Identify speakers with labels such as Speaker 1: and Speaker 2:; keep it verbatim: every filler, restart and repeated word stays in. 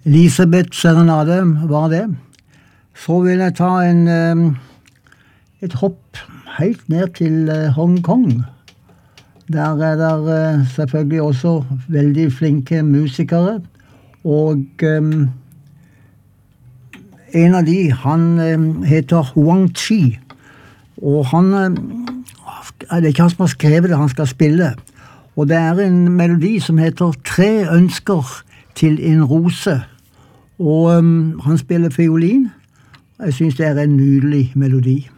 Speaker 1: Elisabeth Serenade var det. Så vil jeg ta en, et hopp helt ned til Hong Kong. Der er det selvfølgelig også veldig flinke musikere, og um, en av de, han um, heter Wang Chi, og han, um, det er ikke han som har skrevet det, han skal spille, og det er en melodi som heter Tre ønsker til en rose, og um, han spiller fiolin. Jeg synes det er en nydelig melodi.